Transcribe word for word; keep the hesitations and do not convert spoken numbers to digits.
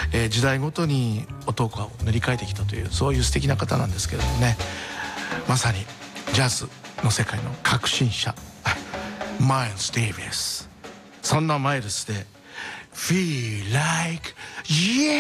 えー、時代ごとに音を塗り替えてきたという、そういう素敵な方なんですけれどもね、まさにジャズの世界の革新者マイルス・デイビス。そんなマイルスで Feel Like Yeah